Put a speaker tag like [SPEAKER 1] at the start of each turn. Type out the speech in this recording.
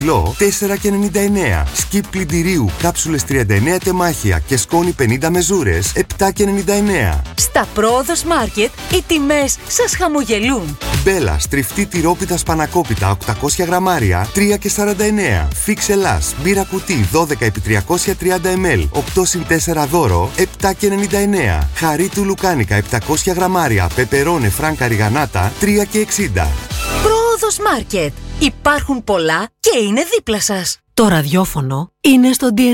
[SPEAKER 1] κιλό 4,99. Σκιπ πλυντηρίου κάψουλες 39 τεμάχια και σκόνη 50 μεζούρες 7,99.
[SPEAKER 2] Στα Πρόοδος Μάρκετ οι τιμές σας χαμογελούν.
[SPEAKER 1] Μπέλα στριφτή τυρόπιτα σπανακόπιτα 800 γραμμάρια 3,49. Φίξ Ελλάς μπύρα κουτί 12 επί 330 ml 8 συν 4 δώρο 7,99. Χαρίτου λουκάνικα 700 γραμμάρια πεπερώνε φράνκα ριγανάτα 3,60.
[SPEAKER 2] Πρόοδος Μάρκετ. Υπάρχουν πολλά και είναι δίπλα σας.
[SPEAKER 3] Το ραδιόφωνο είναι στο DNA.